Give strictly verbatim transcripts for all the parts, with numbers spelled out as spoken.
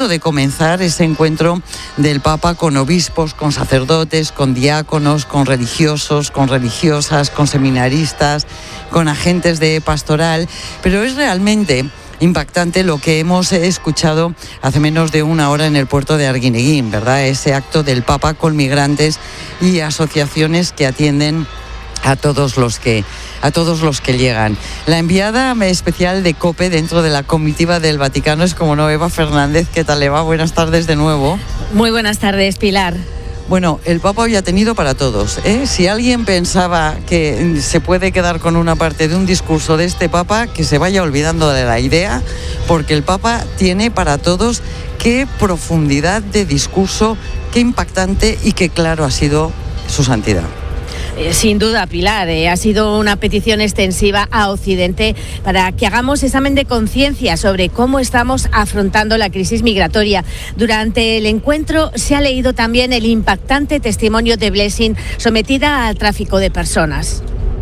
punto de comenzar ese encuentro del Papa con obispos, con sacerdotes, con diáconos, con religiosos, con religiosas, con seminaristas, con agentes de pastoral, pero es realmente impactante lo que hemos escuchado hace menos de una hora en el puerto de Arguineguín, ¿verdad? Ese acto del Papa con migrantes y asociaciones que atienden a todos los que a todos los que llegan. La enviada especial de COPE dentro de la comitiva del Vaticano es, como no, Eva Fernández. ¿Qué tal, Eva? Buenas tardes de nuevo. Muy buenas tardes, Pilar. Bueno, el Papa hoy ha tenido para todos, ¿eh? Si alguien pensaba que se puede quedar con una parte de un discurso de este Papa, que se vaya olvidando de la idea, porque el Papa tiene para todos. Qué profundidad de discurso, qué impactante y qué claro ha sido su santidad. Sin duda, Pilar, eh, ha sido una petición extensiva a Occidente para que hagamos examen de conciencia sobre cómo estamos afrontando la crisis migratoria. Durante el encuentro se ha leído también el impactante testimonio de Blessing, sometida al tráfico de personas.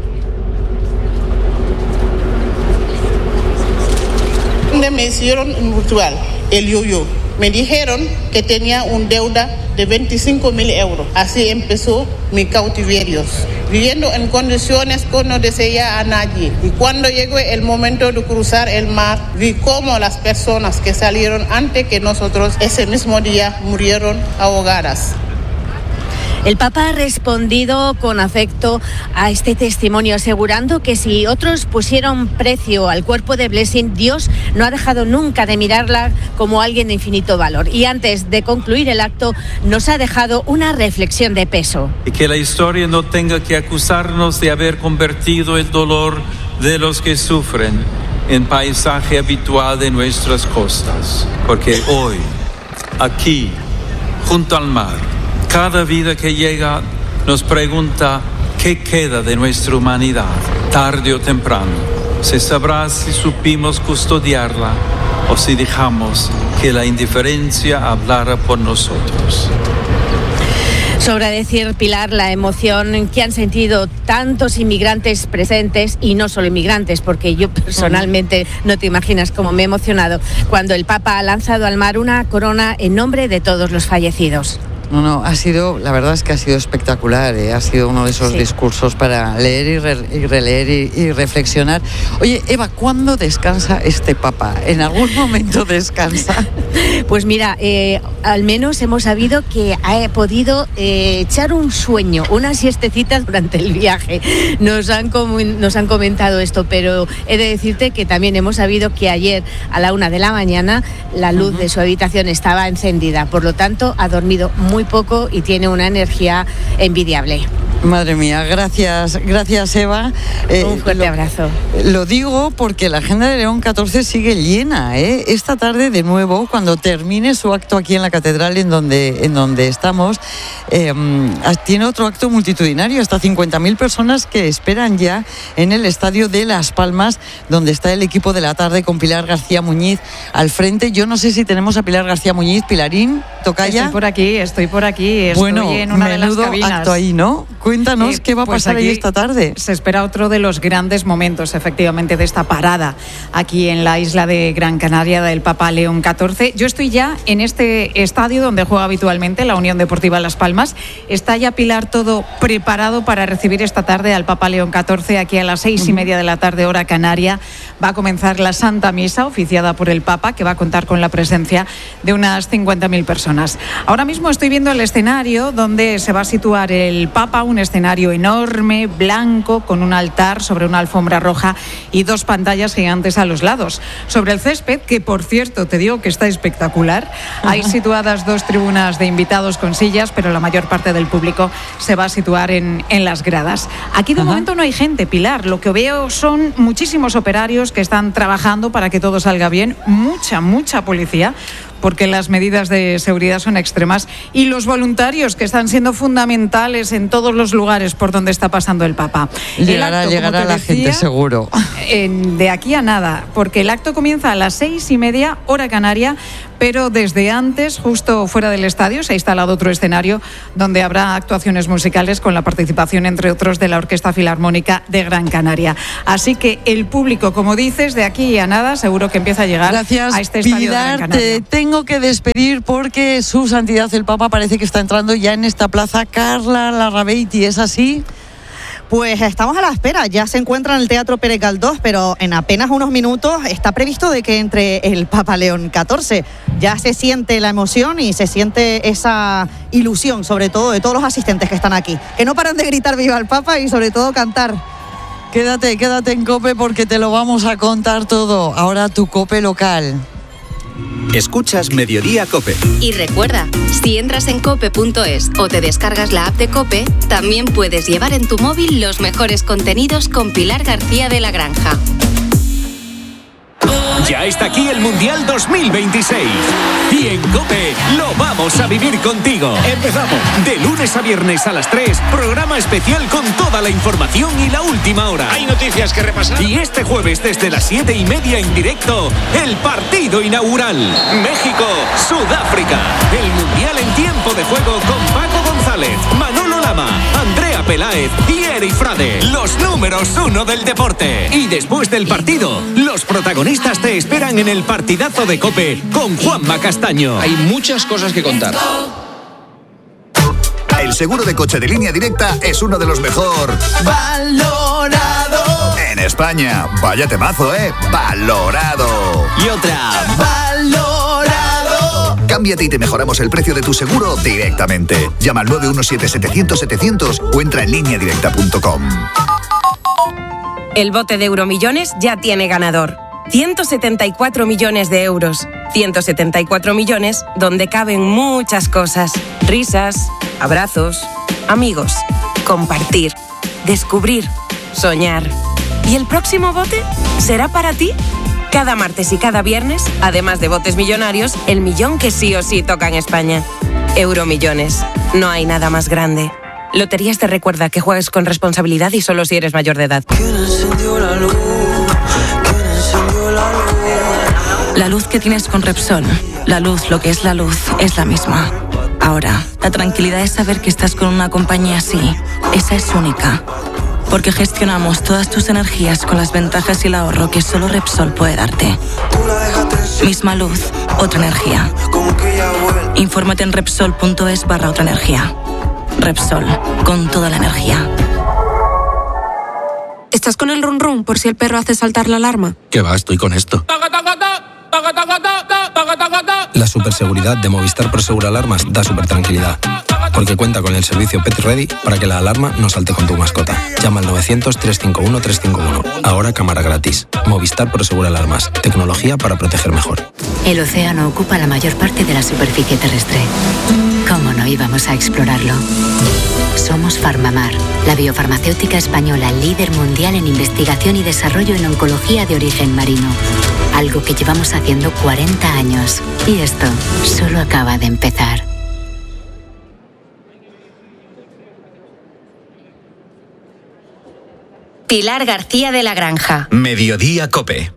Me hicieron un ritual, el yo-yo. Me dijeron que tenía una deuda de veinticinco mil euros. Así empezó mi cautiverio, viviendo en condiciones que no deseaba a nadie. Y cuando llegó el momento de cruzar el mar, vi cómo las personas que salieron antes que nosotros ese mismo día murieron ahogadas. El Papa ha respondido con afecto a este testimonio, asegurando que si otros pusieron precio al cuerpo de Blessing, Dios no ha dejado nunca de mirarla como alguien de infinito valor. Y antes de concluir el acto, nos ha dejado una reflexión de peso. Y que la historia no tenga que acusarnos de haber convertido el dolor de los que sufren en paisaje habitual de nuestras costas. Porque hoy, aquí, junto al mar, cada vida que llega nos pregunta qué queda de nuestra humanidad. Tarde o temprano se sabrá si supimos custodiarla o si dejamos que la indiferencia hablara por nosotros. Sobra decir, Pilar, la emoción que han sentido tantos inmigrantes presentes, y no solo inmigrantes, porque yo personalmente no te imaginas cómo me he emocionado cuando el Papa ha lanzado al mar una corona en nombre de todos los fallecidos. No, no, ha sido, la verdad es que ha sido espectacular, ¿eh? Ha sido uno de esos sí. discursos para leer y, re, y releer y, y reflexionar. Oye, Eva, ¿cuándo descansa este Papa? ¿En algún momento descansa? Pues mira, eh, al menos hemos sabido que ha podido eh, echar un sueño, una siestecita durante el viaje. Nos han, com- nos han comentado esto, pero he de decirte que también hemos sabido que ayer a la una de la mañana la luz uh-huh. de su habitación estaba encendida. Por lo tanto, ha dormido muy muy poco y tiene una energía envidiable. Madre mía, gracias, gracias Eva. Eh, Un fuerte lo, abrazo. Lo digo porque la agenda de León catorce sigue llena, ¿eh? Esta tarde, de nuevo, cuando termine su acto aquí en la catedral en donde, en donde estamos, eh, tiene otro acto multitudinario, hasta cincuenta mil personas que esperan ya en el estadio de Las Palmas, donde está el equipo de la tarde con Pilar García Muñiz al frente. Yo no sé si tenemos a Pilar García Muñiz. Pilarín, ¿tocaya? Estoy por aquí, estoy por aquí, estoy bueno, en una de las cabinas. Acto ahí, ¿no? Cuéntanos eh, qué va a pues pasar ahí esta tarde. Se espera otro de los grandes momentos, efectivamente, de esta parada aquí en la isla de Gran Canaria del Papa León catorce. Yo estoy ya en este estadio donde juega habitualmente la Unión Deportiva Las Palmas. Está ya, Pilar, todo preparado para recibir esta tarde al Papa León catorce. Aquí a las seis y media de la tarde, hora canaria, va a comenzar la Santa Misa oficiada por el Papa, que va a contar con la presencia de unas cincuenta mil personas. Ahora mismo estoy viendo el escenario donde se va a situar el Papa, un escenario enorme, blanco, con un altar sobre una alfombra roja y dos pantallas gigantes a los lados. Sobre el césped, que por cierto te digo que está espectacular, hay situadas dos tribunas de invitados con sillas, pero la mayor parte del público se va a situar en, en las gradas. Aquí de Ajá. momento no hay gente, Pilar. Lo que veo son muchísimos operarios que están trabajando para que todo salga bien, mucha, mucha policía, porque las medidas de seguridad son extremas, y los voluntarios que están siendo fundamentales en todos los lugares por donde está pasando el Papa. Llegará, el acto, llegará la decía, gente seguro. En, de aquí a nada, porque el acto comienza a las seis y media, hora canaria, pero desde antes, justo fuera del estadio, se ha instalado otro escenario donde habrá actuaciones musicales con la participación, entre otros, de la Orquesta Filarmónica de Gran Canaria. Así que el público, como dices, de aquí a nada, seguro que empieza a llegar Gracias, a este estadio Pilar, de Gran Canaria. te tengo que despedir porque su santidad el Papa parece que está entrando ya en esta plaza. Carla Larrabeiti, ¿es así? Pues estamos a la espera, ya se encuentra en el Teatro Pérez Galdós, pero en apenas unos minutos está previsto de que entre el Papa León catorce. Ya se siente la emoción y se siente esa ilusión, sobre todo de todos los asistentes que están aquí, que no paran de gritar viva el Papa y sobre todo cantar. Quédate, quédate en COPE porque te lo vamos a contar todo. Ahora tu COPE local. Escuchas Mediodía COPE. Y recuerda, si entras en cope punto es o te descargas la app de COPE, también puedes llevar en tu móvil los mejores contenidos con Pilar García de la Granja. Ya está aquí el Mundial dos mil veintiséis. Y en COPE lo vamos a vivir contigo. Empezamos. De lunes a viernes a las tres, programa especial con toda la información y la última hora. Hay noticias que repasar. Y este jueves desde las siete y media en directo, el partido inaugural. México-Sudáfrica. El Mundial en tiempo de juego con Paco González, Manolo Lama, Andrea Peláez y Eri Frade. Los números uno del deporte. Y después del partido, los protagonistas te esperan en el partidazo de COPE con Juanma Castaño. Hay muchas cosas que contar. El seguro de coche de Línea Directa es uno de los mejor valorado en España. Vaya temazo, ¿eh? Valorado. Y otra, valorado. Cámbiate y te mejoramos el precio de tu seguro directamente. Llama al nueve uno siete, setecientos, setecientos o entra en línea directa punto com. El bote de Euromillones ya tiene ganador. ciento setenta y cuatro millones de euros. ciento setenta y cuatro millones donde caben muchas cosas. Risas, abrazos, amigos, compartir, descubrir, soñar. ¿Y el próximo bote será para ti? Cada martes y cada viernes, además de botes millonarios, el millón que sí o sí toca en España. Euromillones. No hay nada más grande. Loterías te recuerda que juegues con responsabilidad y solo si eres mayor de edad. La luz que tienes con Repsol, la luz, lo que es la luz, es la misma. Ahora, la tranquilidad de saber que estás con una compañía así, esa es única. Porque gestionamos todas tus energías con las ventajas y el ahorro que solo Repsol puede darte. Misma luz, otra energía. Infórmate en Repsol punto es barra otra energía. Repsol, con toda la energía. ¿Estás con el run run por si el perro hace saltar la alarma? ¿Qué va? Estoy con esto. La superseguridad de Movistar Prosegur Alarmas da super tranquilidad, porque cuenta con el servicio Pet Ready para que la alarma no salte con tu mascota. Llama al novecientos, trescientos cincuenta y uno, trescientos cincuenta y uno. Ahora cámara gratis. Movistar Prosegur Alarmas. Tecnología para proteger mejor. El océano ocupa la mayor parte de la superficie terrestre. ¿Cómo no íbamos a explorarlo? Somos Farmamar, la biofarmacéutica española líder mundial en investigación y desarrollo en oncología de origen marino. Algo que llevamos haciendo cuarenta años. Y esto solo acaba de empezar. Pilar García de la Granja. Mediodía COPE.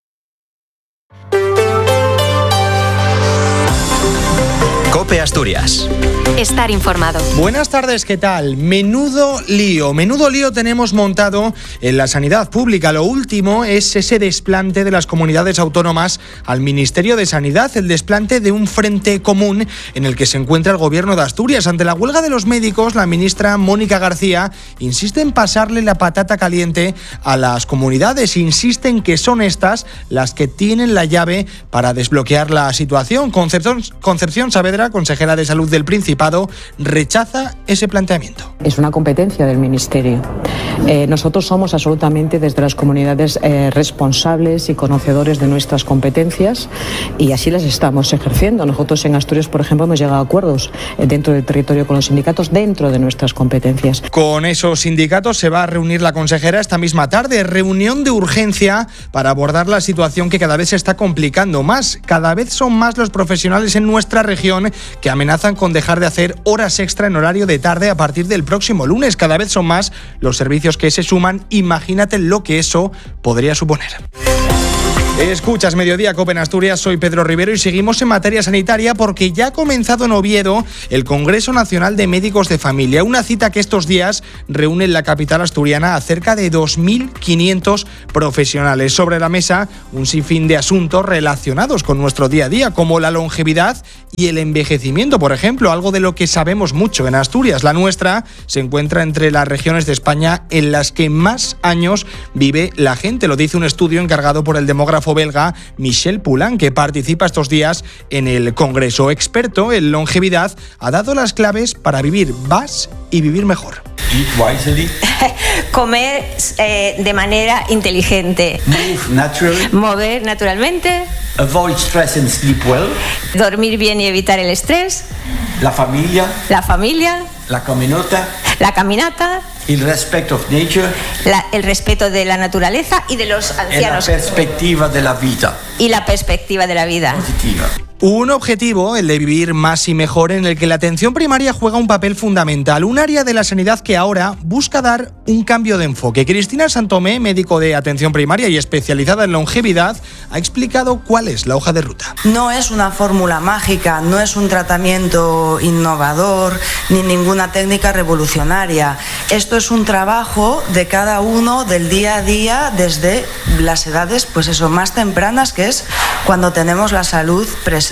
COPE Asturias. Estar informado. Buenas tardes, ¿qué tal? Menudo lío, menudo lío tenemos montado en la sanidad pública. Lo último es ese desplante de las comunidades autónomas al Ministerio de Sanidad, el desplante de un frente común en el que se encuentra el Gobierno de Asturias. Ante la huelga de los médicos, la ministra Mónica García insiste en pasarle la patata caliente a las comunidades, insiste en que son estas las que tienen la llave para desbloquear la situación. Concepción, Concepción Saavedra, consejera de Salud del Principado, rechaza ese planteamiento. Es una competencia del Ministerio. Eh, nosotros somos absolutamente desde las comunidades eh, responsables y conocedores de nuestras competencias y así las estamos ejerciendo. Nosotros en Asturias, por ejemplo, hemos llegado a acuerdos eh, dentro del territorio con los sindicatos dentro de nuestras competencias. Con esos sindicatos se va a reunir la consejera esta misma tarde. Reunión de urgencia para abordar la situación que cada vez se está complicando más. Cada vez son más los profesionales en nuestra región que amenazan con dejar de hacer horas extra en horario de tarde a partir del próximo lunes. Cada vez son más los servicios que se suman. Imagínate lo que eso podría suponer. Escuchas Mediodía Cope en Asturias, soy Pedro Rivero y seguimos en materia sanitaria porque ya ha comenzado en Oviedo el Congreso Nacional de Médicos de Familia, una cita que estos días reúne en la capital asturiana a cerca de dos mil quinientos profesionales. Sobre la mesa un sinfín de asuntos relacionados con nuestro día a día, como la longevidad y el envejecimiento, por ejemplo, algo de lo que sabemos mucho en Asturias. La nuestra se encuentra entre las regiones de España en las que más años vive la gente, lo dice un estudio encargado por el demógrafo belga Michel Poulain, que participa estos días en el Congreso. Experto en longevidad, ha dado las claves para vivir más y vivir mejor. Eat wisely. Comer eh, de manera inteligente. Move naturally. Mover naturalmente. Avoid stress and sleep well. Dormir bien y evitar el estrés. La familia. La familia. La caminata. La caminata. El respeto of nature. La, el respeto de la naturaleza y de los ancianos. Y la perspectiva de la vida. Y la perspectiva de la vida. Positiva. Un objetivo, el de vivir más y mejor, en el que la atención primaria juega un papel fundamental, un área de la sanidad que ahora busca dar un cambio de enfoque. Cristina Santomé, médico de atención primaria y especializada en longevidad, ha explicado cuál es la hoja de ruta. No es una fórmula mágica, no es un tratamiento innovador ni ninguna técnica revolucionaria. Esto es un trabajo de cada uno del día a día desde las edades, pues eso, más tempranas, que es cuando tenemos la salud presente.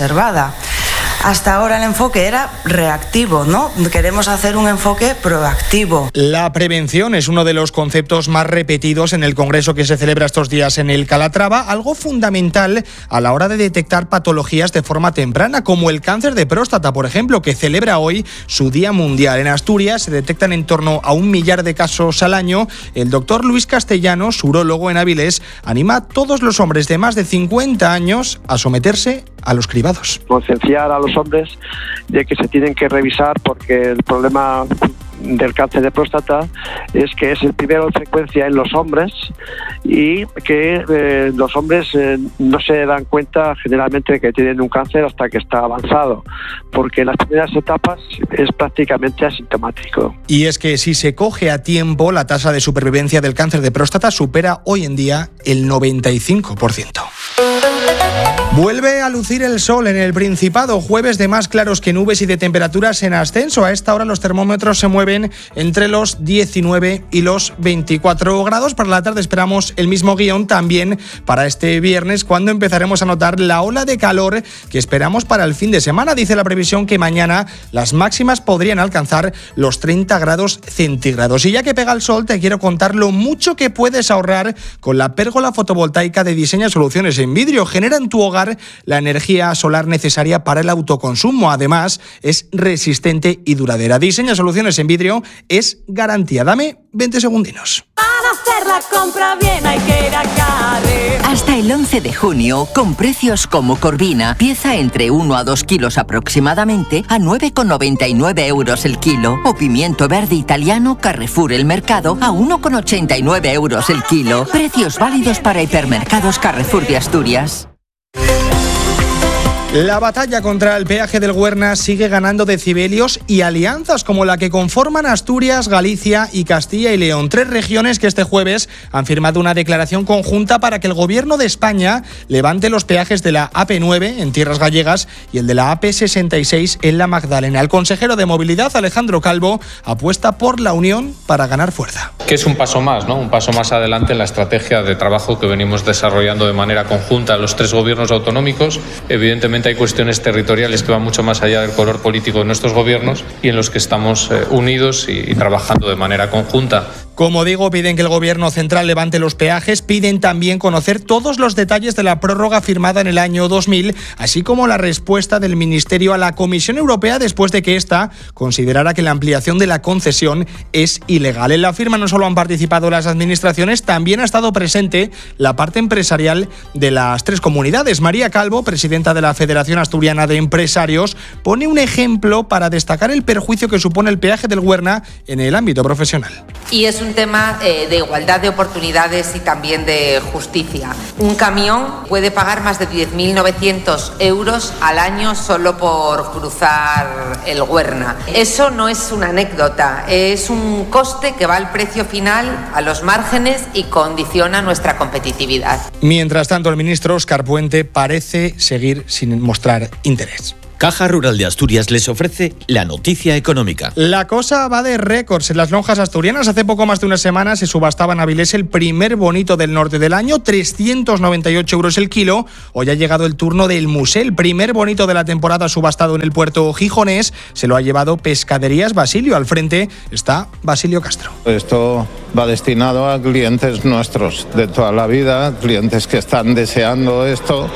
Hasta ahora el enfoque era reactivo, ¿no? Queremos hacer un enfoque proactivo. La prevención es uno de los conceptos más repetidos en el congreso que se celebra estos días en el Calatrava, algo fundamental a la hora de detectar patologías de forma temprana, como el cáncer de próstata, por ejemplo, que celebra hoy su Día Mundial. En Asturias se detectan en torno a un millar de casos al año. El doctor Luis Castellanos, urólogo en Avilés, anima a todos los hombres de más de cincuenta años a someterse a los cribados. Concienciar a los hombres de que se tienen que revisar, porque el problema del cáncer de próstata es que es el primero en frecuencia en los hombres y que eh, los hombres eh, no se dan cuenta generalmente que tienen un cáncer hasta que está avanzado, porque en las primeras etapas es prácticamente asintomático. Y es que si se coge a tiempo, la tasa de supervivencia del cáncer de próstata supera hoy en día el noventa y cinco por ciento. Vuelve a lucir el sol en el Principado, jueves de más claros que nubes y de temperaturas en ascenso. A esta hora los termómetros se mueven entre los diecinueve y los veinticuatro grados. Para la tarde esperamos el mismo guión también para este viernes, cuando empezaremos a notar la ola de calor que esperamos para el fin de semana. Dice la previsión que mañana las máximas podrían alcanzar los treinta grados centígrados. Y ya que pega el sol, te quiero contar lo mucho que puedes ahorrar con la pérgola fotovoltaica de Diseña Soluciones en Vidrio. Genera en tu hogar la energía solar necesaria para el autoconsumo. Además, es resistente y duradera. Diseña Soluciones en Vidrio es garantía. Dame veinte segundinos. Para hacer la compra bien hay que ir a Carrer. Hasta el once de junio, con precios como Corvina, pieza entre uno a dos kilos aproximadamente, a nueve con noventa y nueve euros el kilo. O pimiento verde italiano Carrefour El Mercado, a uno con ochenta y nueve euros el kilo. Precios válidos para hipermercados Carrefour de Asturias. La batalla contra el peaje del Güerna sigue ganando decibelios y alianzas como la que conforman Asturias, Galicia y Castilla y León, tres regiones que este jueves han firmado una declaración conjunta para que el Gobierno de España levante los peajes de la A P nueve en tierras gallegas y el de la A P sesenta y seis en la Magdalena. El consejero de Movilidad, Alejandro Calvo, apuesta por la unión para ganar fuerza. Que es un paso más, ¿no? Un paso más adelante en la estrategia de trabajo que venimos desarrollando de manera conjunta los tres gobiernos autonómicos. Evidentemente hay cuestiones territoriales que van mucho más allá del color político de nuestros gobiernos y en los que estamos eh, unidos y, y trabajando de manera conjunta. Como digo, piden que el Gobierno central levante los peajes, piden también conocer todos los detalles de la prórroga firmada en el año dos mil, así como la respuesta del Ministerio a la Comisión Europea después de que ésta considerara que la ampliación de la concesión es ilegal. En la firma no solo han participado las administraciones, también ha estado presente la parte empresarial de las tres comunidades. María Calvo, presidenta de la Federación Federación Asturiana de Empresarios, pone un ejemplo para destacar el perjuicio que supone el peaje del Güerna en el ámbito profesional. Y es un tema eh, de igualdad de oportunidades y también de justicia. Un camión puede pagar más de diez mil novecientos euros al año solo por cruzar el Güerna. Eso no es una anécdota, es un coste que va al precio final, a los márgenes y condiciona nuestra competitividad. Mientras tanto, el ministro Óscar Puente parece seguir sin mostrar interés. Caja Rural de Asturias les ofrece la noticia económica. La cosa va de récords en las lonjas asturianas. Hace poco más de una semana se subastaba en Avilés el primer bonito del norte del año, trescientos noventa y ocho euros el kilo. Hoy ha llegado el turno del Musé, el primer bonito de la temporada subastado en el puerto gijonés. Se lo ha llevado Pescaderías Basilio. Al frente está Basilio Castro. Esto va destinado a clientes nuestros de toda la vida, clientes que están deseando esto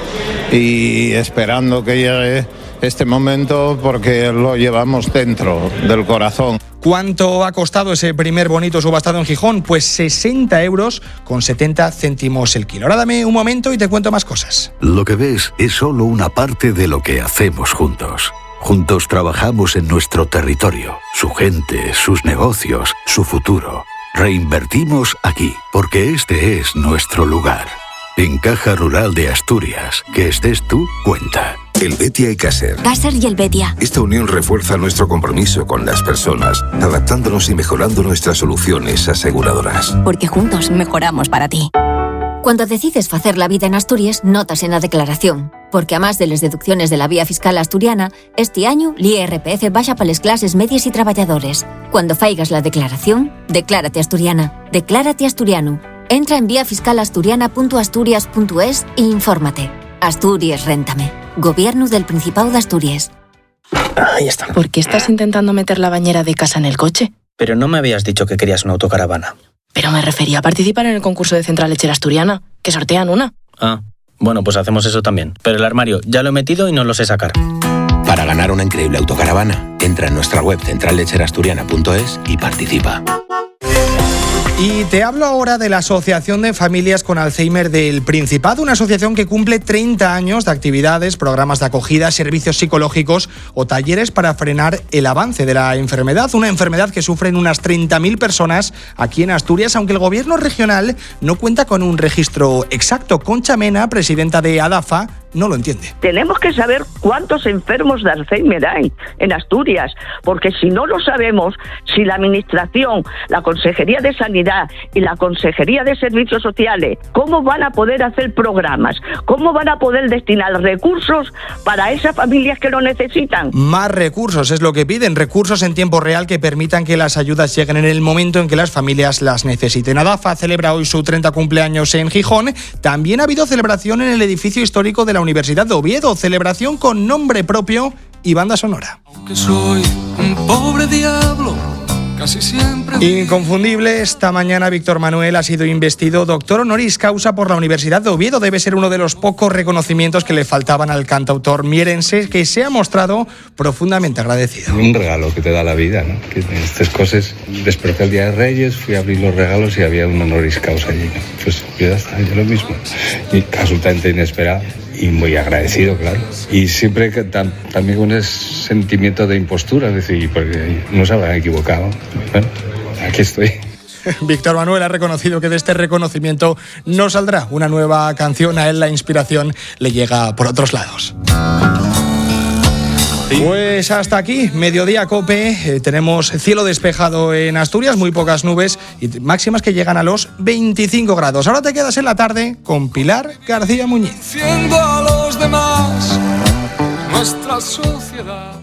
y esperando que llegue este momento porque lo llevamos dentro del corazón. ¿Cuánto ha costado ese primer bonito subastado en Gijón? Pues sesenta euros con setenta céntimos el kilo. Ahora dame un momento y te cuento más cosas. Lo que ves es solo una parte de lo que hacemos juntos. Juntos trabajamos en nuestro territorio, su gente, sus negocios, su futuro. Reinvertimos aquí, porque este es nuestro lugar. En Caja Rural de Asturias, que estés tú, cuenta. El Betia y Caser. Caser y el Betia. Esta unión refuerza nuestro compromiso con las personas, adaptándonos y mejorando nuestras soluciones aseguradoras. Porque juntos mejoramos para ti. Cuando decides facer la vida en Asturias, notas en la declaración. Porque además de las deducciones de la vía fiscal asturiana, este año l'I R P F baja para las clases medias y trabajadores. Cuando faigas la declaración, declárate asturiana. Declárate asturiano. Entra en vía fiscal asturiana punto asturias punto es e infórmate. Asturias Réntame. Gobierno del Principado de Asturias. Ahí está. ¿Por qué estás intentando meter la bañera de casa en el coche? Pero no me habías dicho que querías una autocaravana. Pero me refería a participar en el concurso de Central Lechera Asturiana, que sortean una. Ah, bueno, pues hacemos eso también. Pero el armario ya lo he metido y no lo sé sacar. Para ganar una increíble autocaravana, entra en nuestra web central lechera asturiana punto es y participa. Y te hablo ahora de la Asociación de Familias con Alzheimer del Principado, una asociación que cumple treinta años de actividades, programas de acogida, servicios psicológicos o talleres para frenar el avance de la enfermedad, una enfermedad que sufren unas treinta mil personas aquí en Asturias, aunque el gobierno regional no cuenta con un registro exacto. Concha Mena, presidenta de ADAFA, no lo entiende. Tenemos que saber cuántos enfermos de Alzheimer hay en Asturias, porque si no lo sabemos, si la Administración, la Consejería de Sanidad y la Consejería de Servicios Sociales, ¿cómo van a poder hacer programas? ¿Cómo van a poder destinar recursos para esas familias que lo necesitan? Más recursos es lo que piden, recursos en tiempo real que permitan que las ayudas lleguen en el momento en que las familias las necesiten. ADAFA celebra hoy su treinta cumpleaños en Gijón. También ha habido celebración en el edificio histórico de la Universidad de Oviedo, celebración con nombre propio y banda sonora. Aunque soy un pobre diablo, casi siempre... Inconfundible, esta mañana Víctor Manuel ha sido investido doctor honoris causa por la Universidad de Oviedo. Debe ser uno de los pocos reconocimientos que le faltaban al cantautor mierense, que se ha mostrado profundamente agradecido. Un regalo que te da la vida, ¿no? Que estas cosas, después del Día de Reyes, fui a abrir los regalos y había un honoris causa allí, ¿no? Pues yo ya está, yo lo mismo. Y absolutamente inesperado. Y muy agradecido, claro. Y siempre que, tam, también con ese sentimiento de impostura, es decir, porque no se habrán equivocado. Bueno, aquí estoy. Víctor Manuel ha reconocido que de este reconocimiento no saldrá una nueva canción. A él la inspiración le llega por otros lados. Pues hasta aquí, Mediodía Cope. Eh, tenemos cielo despejado en Asturias, muy pocas nubes y máximas que llegan a los veinticinco grados. Ahora te quedas en la tarde con Pilar García Muñiz. Siendo a los demás nuestra sociedad.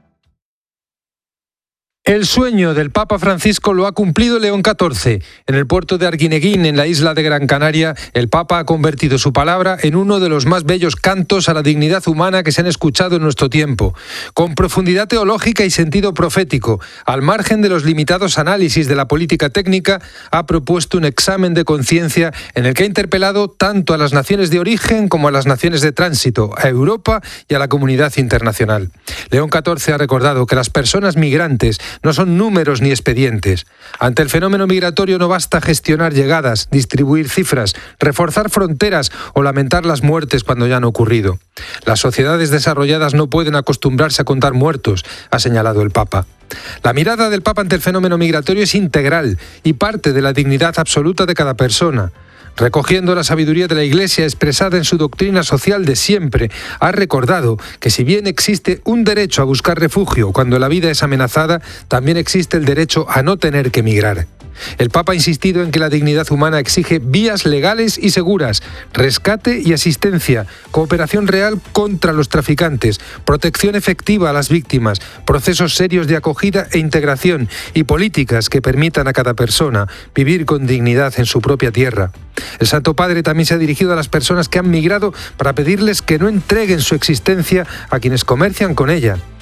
El sueño del Papa Francisco lo ha cumplido León catorce. En el puerto de Arguineguín, en la isla de Gran Canaria, el Papa ha convertido su palabra en uno de los más bellos cantos a la dignidad humana que se han escuchado en nuestro tiempo. Con profundidad teológica y sentido profético, al margen de los limitados análisis de la política técnica, ha propuesto un examen de conciencia en el que ha interpelado tanto a las naciones de origen como a las naciones de tránsito, a Europa y a la comunidad internacional. León catorce ha recordado que las personas migrantes no son números ni expedientes. Ante el fenómeno migratorio no basta gestionar llegadas, distribuir cifras, reforzar fronteras o lamentar las muertes cuando ya han ocurrido. Las sociedades desarrolladas no pueden acostumbrarse a contar muertos, ha señalado el Papa. La mirada del Papa ante el fenómeno migratorio es integral y parte de la dignidad absoluta de cada persona. Recogiendo la sabiduría de la Iglesia expresada en su doctrina social de siempre, ha recordado que si bien existe un derecho a buscar refugio cuando la vida es amenazada, también existe el derecho a no tener que emigrar. El Papa ha insistido en que la dignidad humana exige vías legales y seguras, rescate y asistencia, cooperación real contra los traficantes, protección efectiva a las víctimas, procesos serios de acogida e integración y políticas que permitan a cada persona vivir con dignidad en su propia tierra. El Santo Padre también se ha dirigido a las personas que han migrado para pedirles que no entreguen su existencia a quienes comercian con ella.